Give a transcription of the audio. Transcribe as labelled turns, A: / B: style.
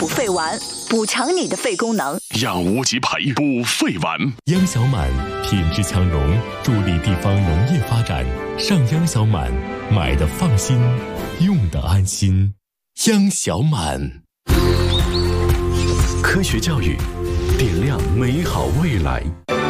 A: 补肺丸，补强你的肺功能，
B: 让无极培补肺丸。
C: 央小满品质强农，助力地方农业发展。上央小满，买的放心，用的安心。央小满，
B: 科学教育，点亮美好未来。